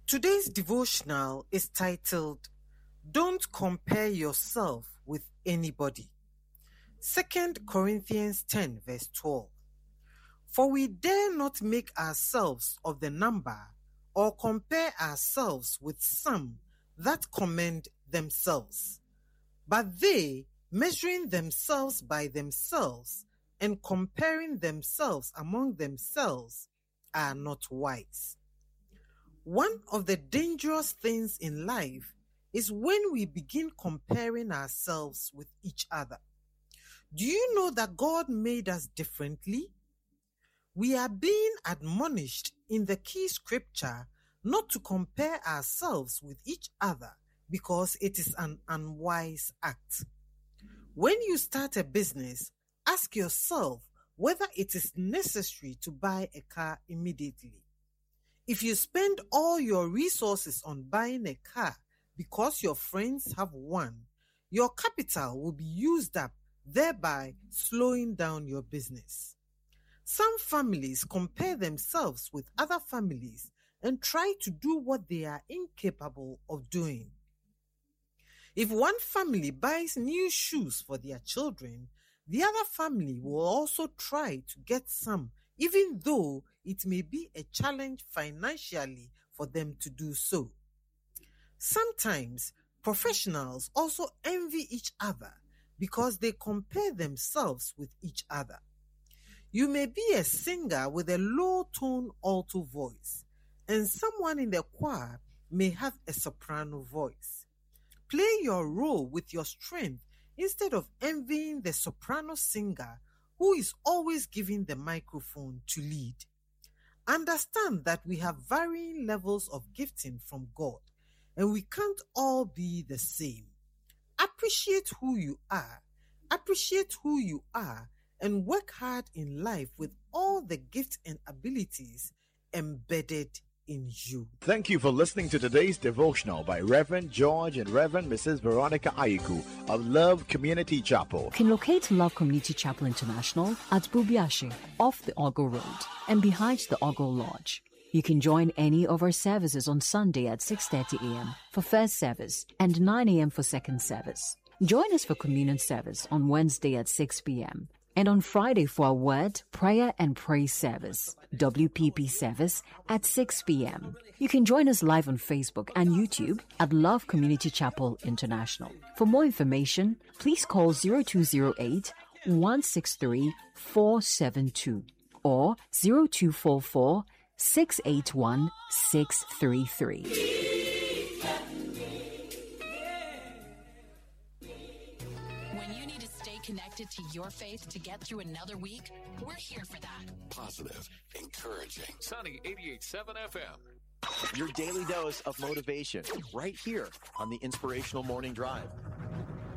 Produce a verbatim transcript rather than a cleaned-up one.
Today's devotional is titled, Don't Compare Yourself with Anybody. Second Corinthians ten verse twelve. For we dare not make ourselves of the number or compare ourselves with some that commend themselves. But they, measuring themselves by themselves and comparing themselves among themselves, are not wise. One of the dangerous things in life is when we begin comparing ourselves with each other. Do you know that God made us differently? We are being admonished in the key scripture not to compare ourselves with each other because it is an unwise act. When you start a business, ask yourself whether it is necessary to buy a car immediately. If you spend all your resources on buying a car because your friends have one, your capital will be used up, thereby slowing down your business. Some families compare themselves with other families and try to do what they are incapable of doing. If one family buys new shoes for their children, the other family will also try to get some, even though it may be a challenge financially for them to do so. Sometimes professionals also envy each other because they compare themselves with each other. You may be a singer with a low-tone alto voice, and someone in the choir may have a soprano voice. Play your role with your strength instead of envying the soprano singer who is always given the microphone to lead. Understand that we have varying levels of gifting from God, and we can't all be the same. Appreciate who you are, appreciate who you are, and work hard in life with all the gifts and abilities embedded in you. Thank you for listening to today's devotional by Reverend George and Reverend Missus Veronica Ayiku of Love Community Chapel. You can locate Love Community Chapel International at Bubiashi, off the Ogo Road and behind the Ogo Lodge. You can join any of our services on Sunday at six thirty a.m. for first service and nine a.m. for second service. Join us for communion service on Wednesday at six p.m. and on Friday for our word, prayer and praise service, W P P service at six p.m. You can join us live on Facebook and YouTube at Love Community Chapel International. For more information, please call zero two zero eight, one six three, four seven two or zero two four four, six eight one, six three three. Connected to your faith to get through another week, we're here for that. Positive, encouraging. Sunny eighty-eight point seven F M. Your daily dose of motivation right here on the Inspirational Morning Drive.